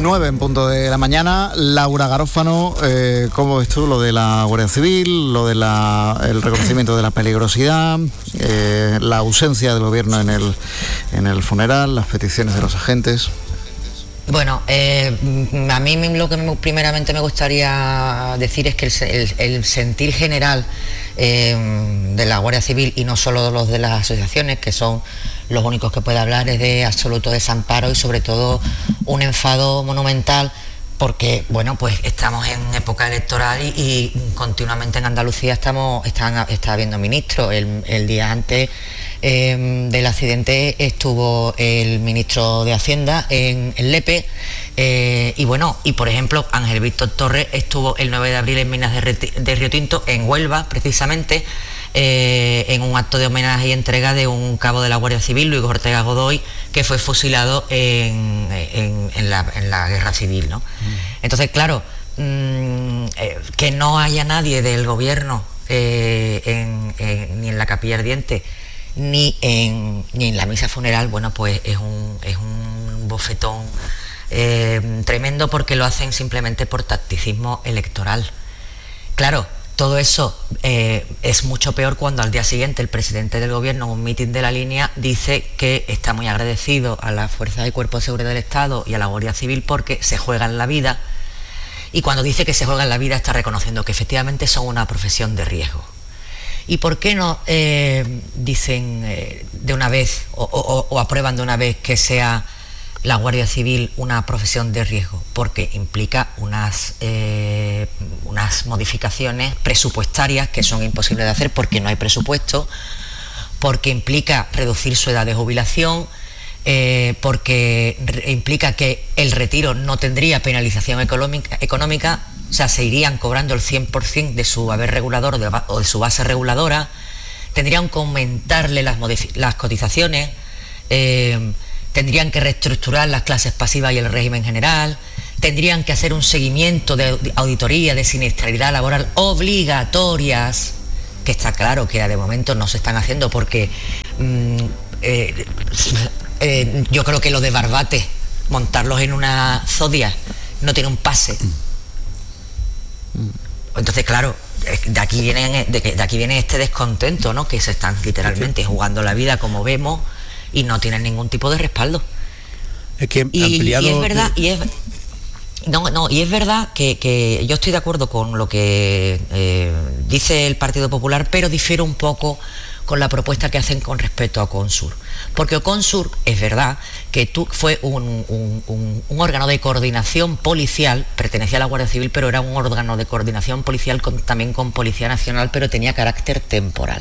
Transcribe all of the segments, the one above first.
9 en punto de la mañana. Laura Garófano, ¿cómo ves tú lo de la Guardia Civil, lo de el reconocimiento de la peligrosidad, la ausencia del gobierno en el funeral, las peticiones de los agentes? Bueno, a mí lo que primeramente me gustaría decir es que el sentir general de la Guardia Civil, y no solo los de las asociaciones, que son los únicos que puede hablar, es de absoluto desamparo y sobre todo un enfado monumental, porque bueno, pues estamos en época electoral y continuamente en Andalucía está habiendo ministros. El día antes del accidente estuvo el ministro de Hacienda en Lepe, y bueno, y por ejemplo Ángel Víctor Torres estuvo el 9 de abril en Minas de Río Tinto, en Huelva precisamente, en un acto de homenaje y entrega de un cabo de la Guardia Civil, Luis Ortega Godoy, que fue fusilado en la guerra civil, ¿no? Entonces, claro, que no haya nadie del gobierno ni en la capilla ardiente ni en la misa funeral, bueno, pues es un bofetón tremendo, porque lo hacen simplemente por tacticismo electoral. Claro, todo eso es mucho peor cuando al día siguiente el presidente del gobierno en un mitin de la línea dice que está muy agradecido a las fuerzas y cuerpos de seguridad del Estado y a la Guardia Civil porque se juegan la vida, y cuando dice que se juegan la vida está reconociendo que efectivamente son una profesión de riesgo. ¿Y por qué no dicen de una vez o aprueban de una vez que sea la Guardia Civil una profesión de riesgo? Porque implica unas modificaciones presupuestarias que son imposibles de hacer porque no hay presupuesto, porque implica reducir su edad de jubilación, porque implica que el retiro no tendría penalización económica, o sea, se irían cobrando el 100% de su haber regulador o de su base reguladora, tendrían que aumentarle las cotizaciones, tendrían que reestructurar las clases pasivas y el régimen general, tendrían que hacer un seguimiento de auditoría de siniestralidad laboral obligatorias, que está claro que de momento no se están haciendo porque yo creo que lo de Barbate, montarlos en una Zodia, no tiene un pase. Entonces, claro, de aquí viene este descontento, ¿no? Que se están literalmente jugando la vida, como vemos, y no tienen ningún tipo de respaldo. Es que ampliado... y es verdad, y es verdad que yo estoy de acuerdo con lo que dice el Partido Popular, pero difiero un poco con la propuesta que hacen con respecto a Oconsur. Porque Oconsur, es verdad que fue un órgano de coordinación policial, pertenecía a la Guardia Civil, pero era un órgano de coordinación policial también con Policía Nacional, pero tenía carácter temporal.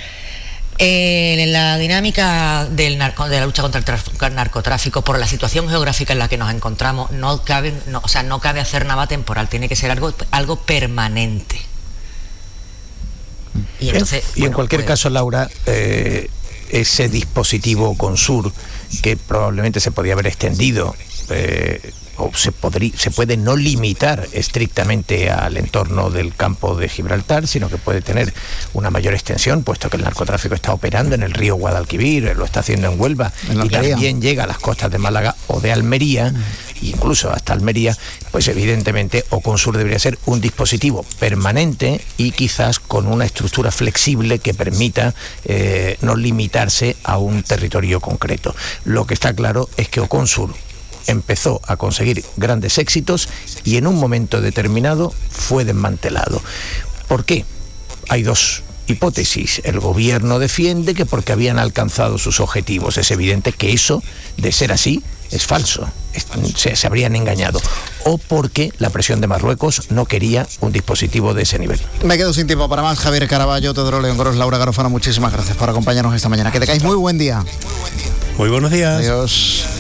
En la dinámica de la lucha contra el narcotráfico, por la situación geográfica en la que nos encontramos, no cabe hacer nada temporal, tiene que ser algo permanente. Y entonces, en cualquier caso, Laura, ese dispositivo Oconsur, que probablemente se podía haber extendido, o se puede no limitar estrictamente al entorno del campo de Gibraltar, sino que puede tener una mayor extensión, puesto que el narcotráfico está operando en el río Guadalquivir, lo está haciendo en Huelva, y también llega a las costas de Málaga o de Almería, incluso hasta Almería. Pues evidentemente Oconsur debería ser un dispositivo permanente y quizás con una estructura flexible que permita no limitarse a un territorio concreto. Lo que está claro es que Oconsur empezó a conseguir grandes éxitos y en un momento determinado fue desmantelado. ¿Por qué? Hay dos hipótesis. El gobierno defiende que porque habían alcanzado sus objetivos. Es evidente que eso, de ser así, es falso. Se habrían engañado. O porque la presión de Marruecos no quería un dispositivo de ese nivel. Me quedo sin tiempo para más. Javier Caraballo, Teodoro León Gros, Laura Garófano, muchísimas gracias por acompañarnos esta mañana. Que tengáis muy buen día. Muy buenos días. Adiós.